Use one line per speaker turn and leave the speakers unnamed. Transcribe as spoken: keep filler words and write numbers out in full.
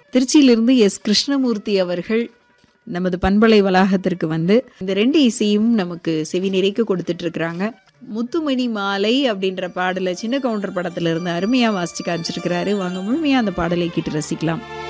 திருச்சியிலிருந்து எஸ் கிருஷ்ணமூர்த்தி அவர்கள் நமது பண்பலை வளாகத்திற்கு வந்து இந்த ரெண்டு இசையும் நமக்கு செவி நிறைக்க கொடுத்துட்டு இருக்கிறாங்க. முத்துமணி மாலை அப்படின்ற பாடலை சின்ன கவுண்டர் படத்துல இருந்து அருமையா வாசிச்சு காமிச்சிருக்கிறாரு. வாங்க முழுமையா அந்த பாடலை கேட்டு ரசிக்கலாம்.